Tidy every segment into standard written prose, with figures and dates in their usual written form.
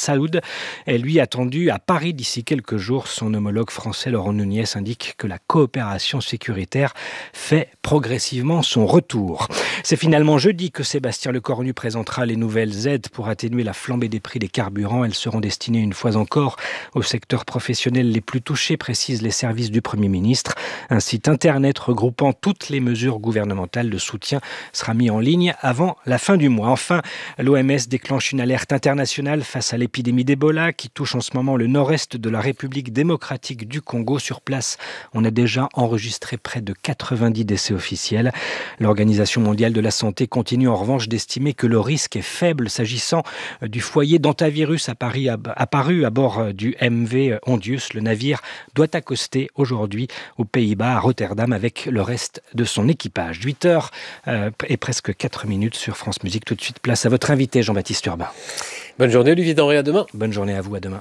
Saoud est lui attendu à Paris d'ici quelques jours. Son homologue français Laurent Nunez indique que la coopération sécuritaire fait progressivement son retour. C'est finalement jeudi que Sébastien Lecornu présentera les nouvelles aides pour atténuer la flambée des prix des carburants. Elles seront destinées une fois encore aux secteurs professionnels les plus touchés, précisent les services du Premier ministre. Un site internet regroupant toutes les mesures gouvernementales de soutien sera mis en ligne avant la fin du mois. Enfin, l'OMS déclenche une alerte internationale face à l'épidémie d'Ebola qui touche en ce moment le nord-est de la République démocratique du Congo. Sur place, on a déjà enregistré près de 90 décès officiels. L'Organisation mondiale de la santé continue en revanche d'estimer que le risque est faible s'agissant du foyer d'hantavirus apparu à bord du MV Hondius. Le navire doit accoster aujourd'hui aux Pays-Bas, à Rotterdam, avec le reste de son équipage. 8h et presque 4 minutes sur France Musique. Tout de suite, place à votre invité, Jean-Baptiste Urbain. Bonne journée, Olivier Denré, à demain. Bonne journée à vous, à demain.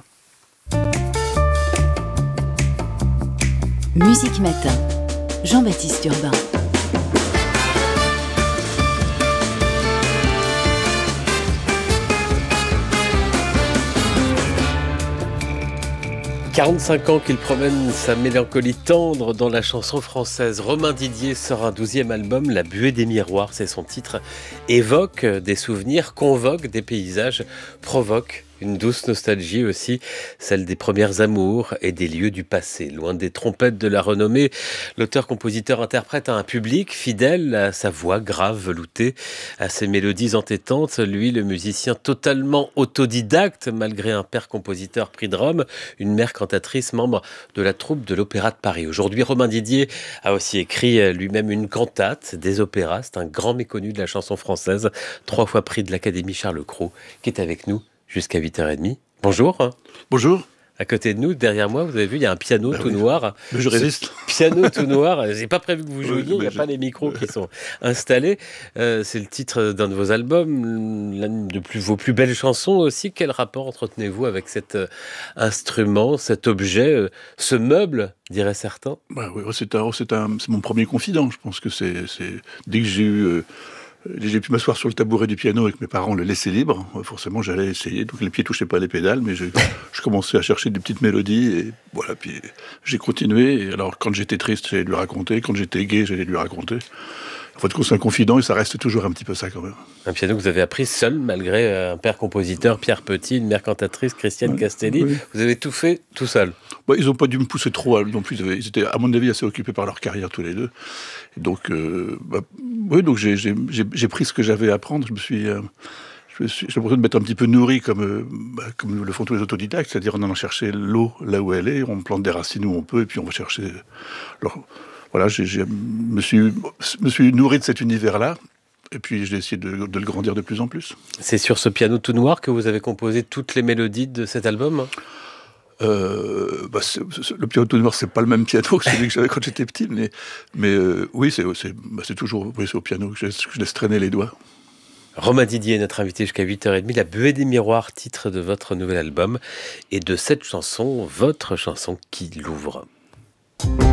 Musique Matin, Jean-Baptiste Urbain. « 45 ans qu'il promène sa mélancolie tendre dans la chanson française. Romain Didier sort un 12e album, La Buée des miroirs, c'est son titre. Évoque des souvenirs, convoque des paysages, provoque une douce nostalgie aussi, celle des premières amours et des lieux du passé. Loin des trompettes de la renommée, l'auteur-compositeur interprète à un public fidèle à sa voix grave, veloutée, à ses mélodies entêtantes. Lui, le musicien totalement autodidacte, malgré un père compositeur prix de Rome, une mère cantatrice, membre de la troupe de l'Opéra de Paris. Aujourd'hui, Romain Didier a aussi écrit lui-même une cantate, des opéras. C'est un grand méconnu de la chanson française, 3 fois prix de l'Académie Charles Cros, qui est avec nous jusqu'à 8h30. Bonjour. Bonjour. À côté de nous, derrière moi, vous avez vu, il y a un piano tout noir. Mais je résiste. Piano tout noir, j'ai pas prévu que vous jouiez, il n'y a pas les micros qui sont installés. C'est le titre d'un de vos albums, l'une de vos plus belles chansons aussi. Quel rapport entretenez-vous avec cet instrument, cet objet, ce meuble, diraient certains? Oui, c'est mon premier confident. Je pense que c'est dès que j'ai pu m'asseoir sur le tabouret du piano et que mes parents le laissaient libre, forcément j'allais essayer, donc les pieds touchaient pas les pédales, mais je commençais à chercher des petites mélodies, et voilà, puis j'ai continué, et alors quand j'étais triste, j'allais lui raconter, quand j'étais gai, j'allais lui raconter. En fait, c'est un confident, et ça reste toujours un petit peu ça quand même. Un piano que vous avez appris seul, malgré un père compositeur, Pierre Petit, une mère cantatrice, Christiane Castelli. Oui. Vous avez tout fait tout seul. Ils n'ont pas dû me pousser trop non plus. Ils étaient, à mon avis, assez occupés par leur carrière tous les deux. Et donc, donc j'ai pris ce que j'avais à apprendre. J'ai l'impression de m'être un petit peu nourri comme le font tous les autodidactes, c'est-à-dire en allant chercher l'eau là où elle est, on plante des racines où on peut, et puis on va chercher. Alors, voilà, je me suis nourri de cet univers-là, et puis j'ai essayé de le grandir de plus en plus. C'est sur ce piano tout noir que vous avez composé toutes les mélodies de cet album ? Le piano tout noir, c'est pas le même piano que celui que j'avais quand j'étais petit, mais oui, c'est toujours c'est au piano que je laisse traîner les doigts. Romain Didier est notre invité jusqu'à 8h30, La Buée des miroirs, titre de votre nouvel album, et de cette chanson, votre chanson qui l'ouvre.